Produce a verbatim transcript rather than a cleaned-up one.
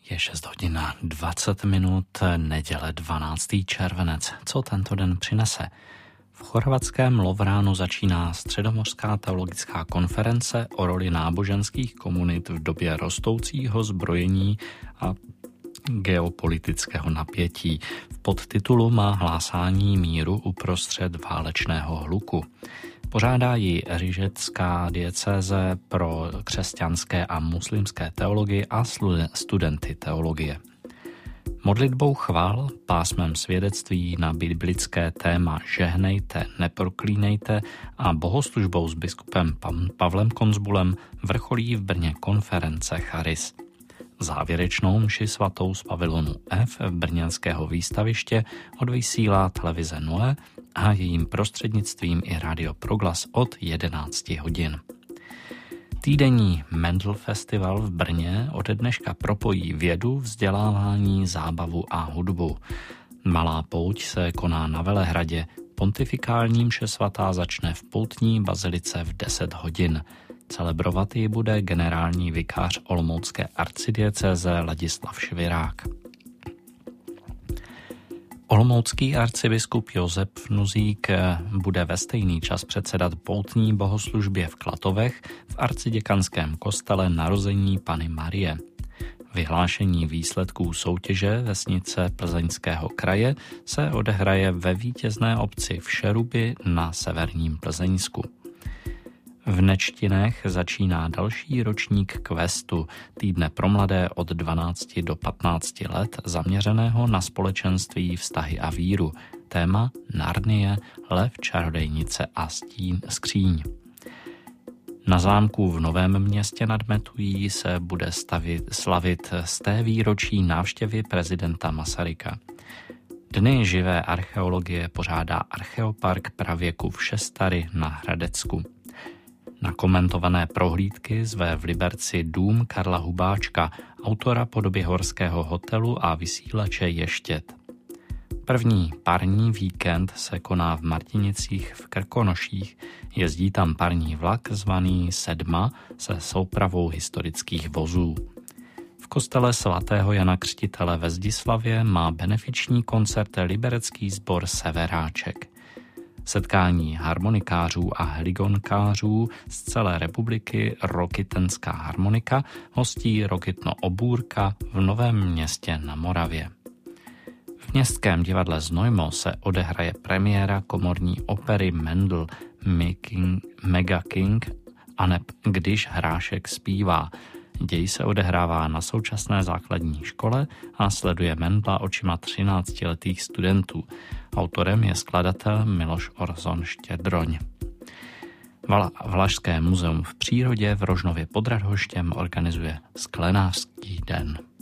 Je šest hodin a dvacet minut, neděle dvanáctého červenec. Co tento den přinese? V chorvatském Lovránu začíná Středomořská teologická konference o roli náboženských komunit v době rostoucího zbrojení a geopolitického napětí. V podtitulu má hlásání míru uprostřed válečného hluku. Pořádá ji Řížecká diecéze pro křesťanské a muslimské teologii a studenty teologie. Modlitbou chvál, pásmem svědectví na biblické téma Žehnejte, neproklínejte a bohoslužbou s biskupem Pavlem Konzbulem vrcholí v Brně konference Charis. Závěrečnou mši svatou z pavilonu F brněnského výstaviště odvysílá televize Noe a jejím prostřednictvím i Radio Proglas od jedenácti hodin. Týdenní Mendel Festival v Brně ode dneška propojí vědu, vzdělávání, zábavu a hudbu. Malá pouť se koná na Velehradě, pontifikální mše svatá začne v poutní bazilice v deset hodin. Celebrovat ji bude generální vikář olomoucké arcidiecéze Ladislav Švirák. Olomoucký arcibiskup Josef Nuzík bude ve stejný čas předsedat poutní bohoslužbě v Klatovech v arciděkanském kostele Narození Panny Marie. Vyhlášení výsledků soutěže vesnice Plzeňského kraje se odehraje ve vítězné obci Všeruby na severním Plzeňsku. V Nečtinech začíná další ročník Questu, týdne pro mladé od dvanácti do patnácti let, zaměřeného na společenství, vztahy a víru. Téma Narnie, lev, čarodejnice a stín, skříň. Na zámku v Novém Městě nad Metují se bude stavit, slavit sté výročí návštěvy prezidenta Masaryka. Dny živé archeologie pořádá Archeopark pravěku v Šestary na Hradecku. Na komentované prohlídky zve v Liberci dům Karla Hubáčka, autora Podoby horského hotelu a vysílače Ještět. První parní víkend se koná v Martinicích v Krkonoších. Jezdí tam parní vlak zvaný Sedma se soupravou historických vozů. V kostele svatého Jana Křtitele ve Zdislavě má benefiční koncert liberecký sbor Severáček. Setkání harmonikářů a heligonkářů z celé republiky Rokytenská harmonika hostí Rokytno Obůrka v Novém Městě na Moravě. V Městském divadle Znojmo se odehraje premiéra komorní opery Mendel Mega King aneb Když hrášek zpívá. Děj se odehrává na současné základní škole a sleduje Mendla očima třináctiletých studentů. Autorem je skladatel Miloš Orzon Štědroň. Valašské muzeum v přírodě v Rožnově pod Radhoštěm organizuje Sklenářský den.